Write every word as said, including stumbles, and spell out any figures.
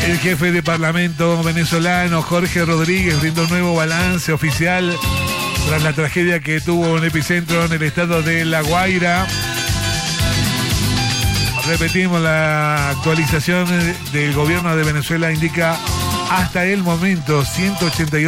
El jefe de Parlamento venezolano, Jorge Rodríguez, brindó un nuevo balance oficial tras la tragedia que tuvo un epicentro en el estado de La Guaira. Repetimos, la actualización del gobierno de Venezuela indica hasta el momento ciento ochenta y ocho